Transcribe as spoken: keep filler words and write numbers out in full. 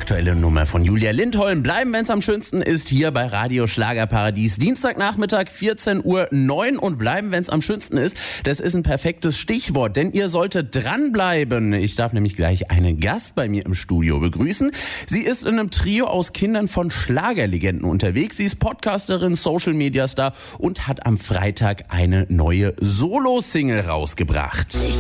aktuelle Nummer von Julia Lindholm. Bleiben, wenn es am schönsten ist, hier bei Radio Schlagerparadies. Dienstagnachmittag, vierzehn Uhr neun und bleiben, wenn es am schönsten ist. Das ist ein perfektes Stichwort, denn ihr solltet dranbleiben. Ich darf nämlich gleich einen Gast bei mir im Studio begrüßen. Sie ist in einem Trio aus Kindern von Schlagerlegenden unterwegs. Sie ist Podcasterin, Social-Media-Star und hat am Freitag eine neue Solo-Single rausgebracht.